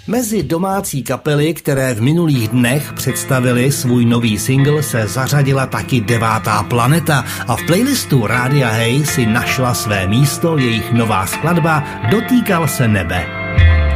Mezi domácí kapely, které v minulých dnech představili svůj nový single, se zařadila taky Devátá planeta a v playlistu Rádia Hey si našla své místo jejich nová skladba Dotýkal se nebe.